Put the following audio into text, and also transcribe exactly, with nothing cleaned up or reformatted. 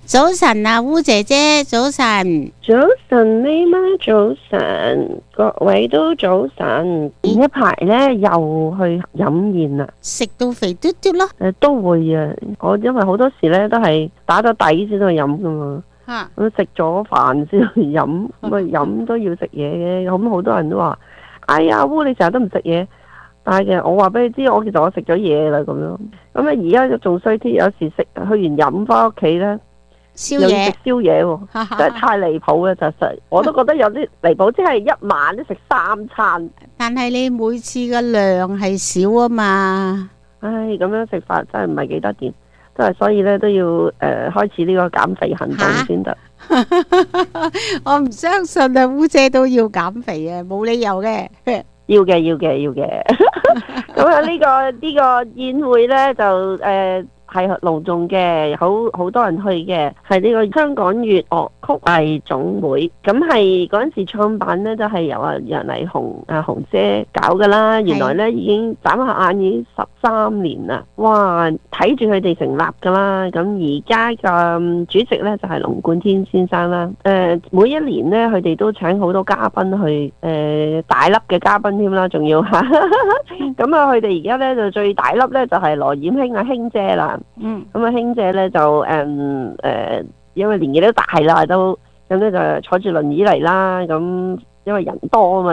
早晨啊，烏姐姐，早晨。 早晨，咪媽，早晨，各位都早晨。前一排咧又去飲宴啦， 食到肥嘟嘟咯。 誒都會啊，我因為好多時咧都係打咗底先去飲噶嘛， 吓， 咁食咗飯先去飲，咁啊飲都要食嘢嘅。咁好多人都話：哎呀，烏你成日都唔食嘢。但係其實我話俾你知，我其實我食咗嘢啦咁樣。咁啊而家仲衰啲，有時食去完飲翻屋企咧。 宵夜又要食宵夜喎，真係太離譜啦！就實我都覺得有啲離譜，即係一晚都食三餐。 但係你每次嘅量係少啊嘛。 唉，咁樣食法真係唔係幾得掂，真係所以咧都要誒、呃、開始呢個減肥行動先得。 我唔相信啊，烏姐都要減肥啊，冇理由嘅。 要嘅，要嘅，要嘅。咁啊，呢個呢、這個宴會咧就誒。呃係隆重嘅，好好多人去嘅，係呢個香港粵樂曲藝總會。咁係嗰陣時創辦呢，就係、是、由阿楊麗紅阿紅姐搞噶啦。原來呢，已經眨下眼已經十三年啦，哇！睇住佢哋成立噶啦。咁而家嘅主席呢，就係、是、龍冠天先生啦。誒、呃，每一年呢，佢哋都請好多嘉賓去，誒、呃、大粒嘅嘉賓添啦，仲要嚇。咁啊，佢哋而家呢，就最大粒呢，就係、是、羅艷卿阿卿姐啦。 嗯， 咁啊，卿姐咧就誒誒、嗯呃，因為年紀都大啦，都咁咧就坐住輪椅嚟啦，咁因為人多啊嘛。